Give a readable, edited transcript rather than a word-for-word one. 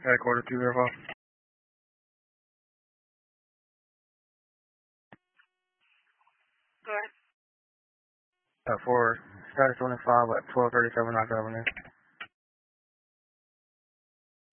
Headquarters 205. Go ahead. For status 25 at 1237 Knox Avenue.